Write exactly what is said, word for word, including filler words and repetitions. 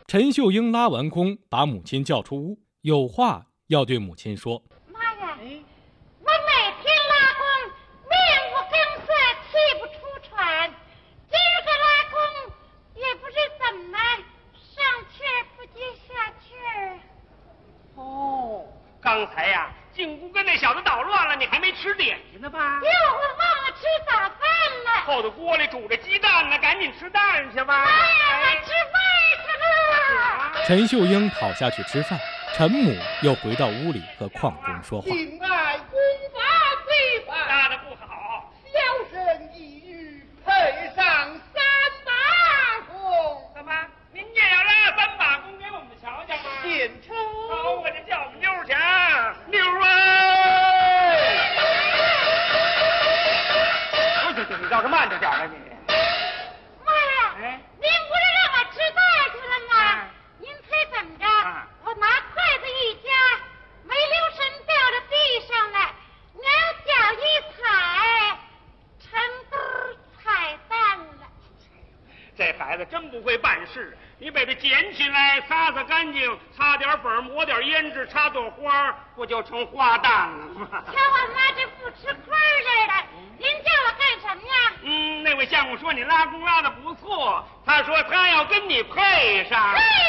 陈秀英拉完弓，把母亲叫出屋，有话要对母亲说。 妈呀，哎、我每天拉弓，面无更色，气不出喘。今儿个拉弓，也不知怎么上气儿不接下气儿。 哦，刚才呀、啊，进屋跟那小子捣乱了，你还没吃点心呢吧？ 哟，我忘了吃早饭了。 后头锅里煮着鸡蛋呢，赶紧吃蛋去吧。 妈呀，我吃饭去了。 陈秀英跑下去吃饭，陈母又回到屋里和邝中说话。 敬爱功法最法， 拉的不好， 小生一语配上三把弓。 怎么？您也要拉三把弓给我们瞧瞧吗？ 献丑。 好，我这叫我们妞去啊，妞啊！对对对，你倒是慢着点了你。 妈呀！哎，您不是让我吃蛋去了吗？啊、您猜怎么着？啊、我拿筷子一夹，没留神掉到地上了，两脚一踩，成兜踩蛋了。 这孩子真不会办事，你把它捡起来，擦擦干净，擦点粉，抹点胭脂，插朵花，不就成花蛋了吗？ 瞧我妈这不吃亏似的，您叫我干什么呀？ 嗯，那位相公说你拉弓拉的不错，他说他要跟你配上。 嘿